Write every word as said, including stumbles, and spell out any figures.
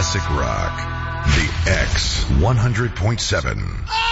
classic rock. The X one hundred point seven.